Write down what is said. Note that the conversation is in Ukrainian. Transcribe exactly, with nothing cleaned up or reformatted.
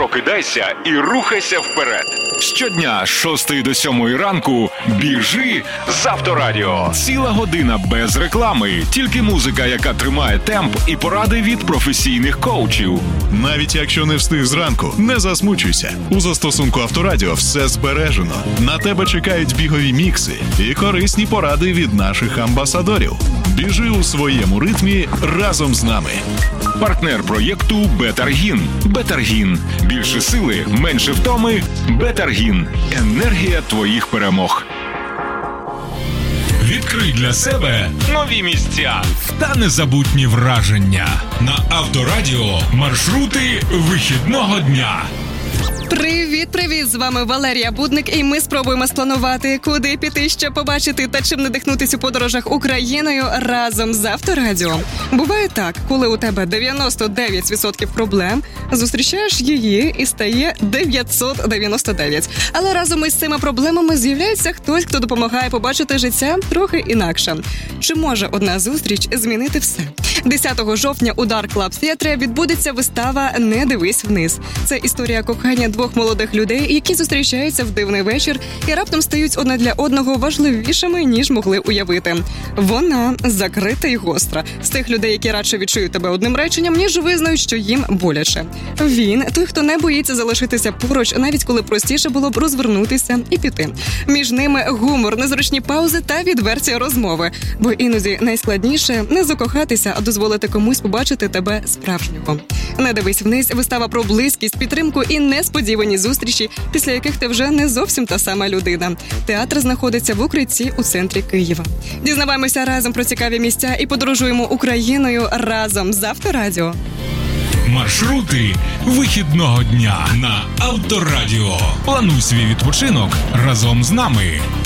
Прокидайся і рухайся вперед. Щодня з шостої до сьомої ранку біжи з Авторадіо. Ціла година без реклами. Тільки музика, яка тримає темп, і поради від професійних коучів. Навіть якщо не встиг зранку, не засмучуйся. У застосунку Авторадіо все збережено. На тебе чекають бігові мікси і корисні поради від наших амбасадорів. Біжи у своєму ритмі разом з нами. Партнер проєкту Бетаргін. Бетаргін. Більше сили, менше втоми. Бетаргін. Енергія твоїх перемог. Відкрий для себе Нові місця та незабутні враження. На Авторадіо маршрути вихідного дня. Привіт-привіт! З вами Валерія Будник, і ми спробуємо спланувати, куди піти, що побачити та чим надихнутись у подорожах Україною разом з Авторадіо. Буває так, коли у тебе дев'яносто дев'ять відсотків проблем, зустрічаєш її і стає дев'ятсот дев'яносто дев'ять. Але разом із цими проблемами з'являється хтось, хто допомагає побачити життя трохи інакше. Чи може одна зустріч змінити все? десятого жовтня у Dark Club Theatre відбудеться вистава «Не дивись вниз». Це історія кохання двох молодих людей, які зустрічаються в дивний вечір і раптом стають одне для одного важливішими, ніж могли уявити. Вона закрита і гостра. З тих людей, які радше відчують тебе одним реченням, ніж визнають, що їм боляче. Він – той, хто не боїться залишитися поруч, навіть коли простіше було б розвернутися і піти. Між ними гумор, незручні паузи та відверті розмови. Бо іноді найскладніше – не закохатися, а дозволити комусь побачити тебе справжнього. «Не дивись вниз» – вистава про близькість, підтримку і несподівані зустрічі, після яких ти вже не зовсім та сама людина. Театр знаходиться в укритті у центрі Києва. Дізнаваємося разом про цікаві місця і подорожуємо Україною разом з Авторадіо. Маршрути вихідного дня на Авторадіо. Плануй свій відпочинок разом з нами.